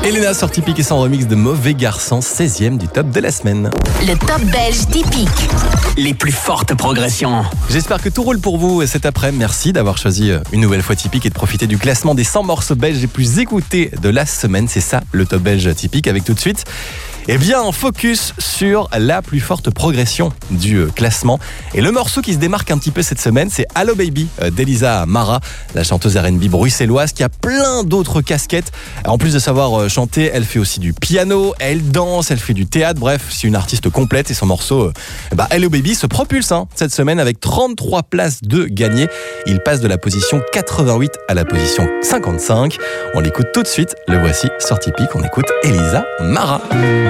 Elena sur Typique et son remix de Mauvais Garçon, 16e du top de la semaine. Le top belge typique. Les plus fortes progressions. J'espère que tout roule pour vous cet après-midi. Merci d'avoir choisi une nouvelle fois Typique et de profiter du classement des 100 morceaux belges les plus écoutés de la semaine. C'est ça, le top belge Typique, avec tout de suite un focus sur la plus forte progression du classement. Et le morceau qui se démarque un petit peu cette semaine, c'est Allo Baby d'Elisa Mara, la chanteuse R&B bruxelloise qui a plein d'autres casquettes. En plus de savoir chanter, elle fait aussi du piano, elle danse, elle fait du théâtre. Bref, c'est une artiste complète et son morceau Allo Baby se propulse cette semaine avec 33 places de gagné. Il passe de la position 88 à la position 55. On l'écoute tout de suite. Le voici sur Typique. On écoute Elisa Mara.